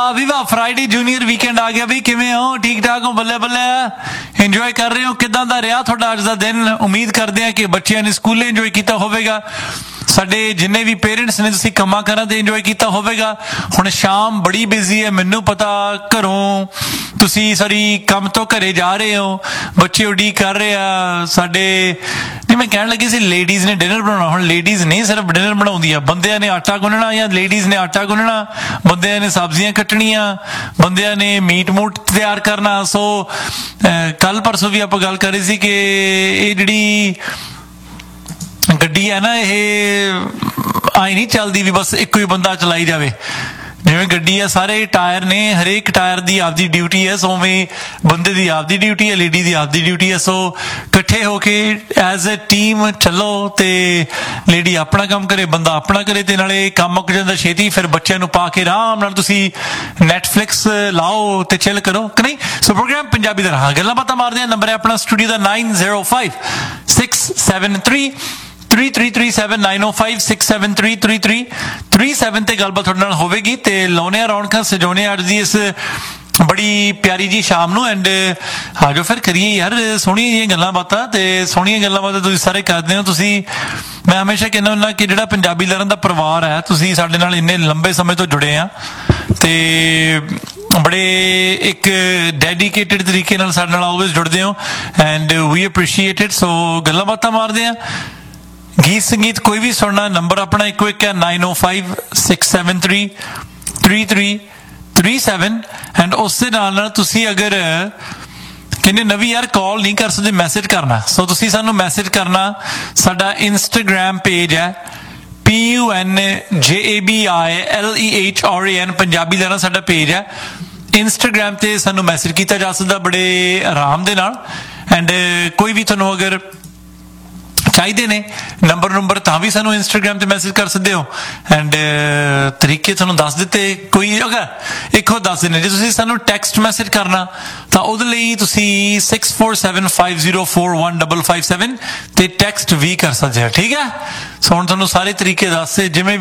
वाह भी वाह फ्राइडे जूनियर वीकेंड आ गया भी किवें हो ठीक ठाक हो बल्ले बल्ले इंजॉय कर रहे हो किदां दा रहा तुहाडा अज दा दिन उम्मीद करते हैं कि बच्चियां ने स्कूले इंजॉय किया होवेगा साडे जिन्ने भी पेरेंट्स ने तुसीं कम्मां करां ते इंजॉय किया होवेगा हुण शाम बड़ी बिजी है मैनू पता घरों तुसीं सारी काम तो घरे जा रहे हो बच्चे उडीक कर रहे आ साडे नहीं मैं कहण लगी सी लेडीज़ ने डिनर बनाउणा हुण लेडीज़ नहीं सिर्फ डिनर बनाउंदियां बंदियां ने आटा गुन्नना या लेडीज़ ने आटा गुन्नना बंदियां ने सब्जियां कट्टणियां बंदियां ने मीट मूट तैयार करना सो कल परसों भी आपां गल कर रहे सी कि ये जिहड़ी गड्डी है ना ये आई नहीं चलती भी बस एक ही बंदा चलाई जाए जिवें गड्डी है सारे टायर ने हरेक टायर की आपकी ड्यूटी है सो उवें बंदे की आपकी ड्यूटी है लेडी की आपकी ड्यूटी है सो कट्ठे होके एज ए टीम चलो ते लेडी अपना काम करे बंदा अपना करे ते नाले काम मुक जांदा छेती फिर बच्चों नूं पा के आराम नाल तुसीं नैटफ्लिक्स लाओ ते चिल करो कि नहीं सो प्रोग्राम पंजाबी दा रहा गल्लां बातां मारदे आ नंबर है अपना स्टूडियो दा 905673 3337 905 673 3337 ते गलबात तुहाडे नाल होवेगी ते लाउने रौनकां सजाउने अज दी इस बड़ी प्यारी जी शाम नूं एंड आ जाओ फिर करिए यार सोहणियां जिहियां गल्लां बातां ते सोहणियां गल्लां बातां तुसीं सारे करदे हो तुसीं मैं हमेशा कहना हुन्ना कि जिहड़ा पंजाबी लहरां दा परिवार है तुसीं साडे नाल इन्ने लंबे समय तो जुड़े आ ते बड़े एक डेडिकेटेड तरीके नाल साडे नाल ऑलवेज जुड़दे हो and we appreciate it so गल्लां बातां मारदे आ गीत संगीत कोई भी सुनना नंबर अपना इको एक है 9056733337 एंड उस दे नाल तुसी अगर किन्ने नवी यार कॉल नहीं कर सकते मैसेज करना सो तुसी सानू मैसेज करना साडा इंस्टाग्राम पेज है PUNJABILEHRAN पंजाबी लहरां साडा पेज है इंस्टाग्राम ते सानू मैसेज किया जा सकता बड़े आराम दे नाल एंड कोई भी तुहानू अगर चाहिए ने नंबर नंबर तां भी सानू इंस्टाग्राम ते मैसेज कर सकते हो एंड तरीके तुहानू दस दिते कोई अगर एक होर दस देने जे तुसीं सानू टैक्सट मैसेज करना तां उहदे लई तुसीं 6475041557 ते टैक्सट भी कर सकते हो ठीक है सो हुण तुहानू सारे तरीके दस जिवें